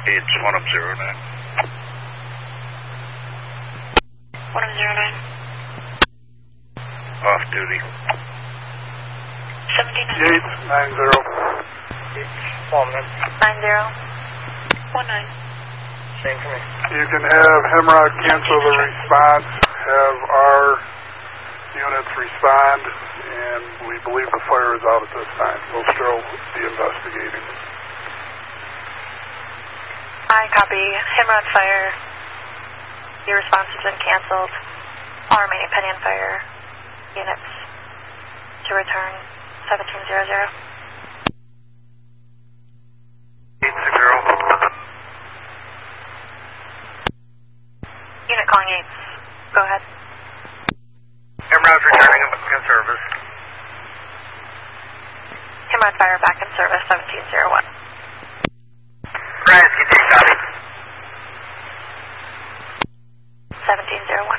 It's 1009. 1009. Off duty. 17. Yates, 90. Walnut. 90. 19. Same for me. You can have Hemrod cancel the response, have our units respond, and we believe the fire is out at this time. We'll still be investigating. I copy. Hemrod fire. Your response has been canceled. All remaining Penny and fire units to return 1700. 860. Unit calling Yates. Go ahead. Hemrod's returning in service. Hemrod fire back in service 1701. Ryan, get your copy. 1701.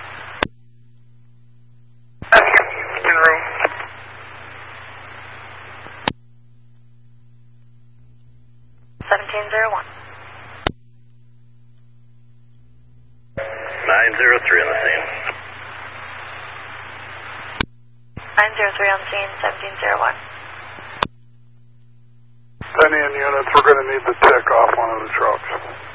In room. 1701. 903 on the scene. 903 on scene, 1701. Penny and units, we're going to need the tick off one of the trucks.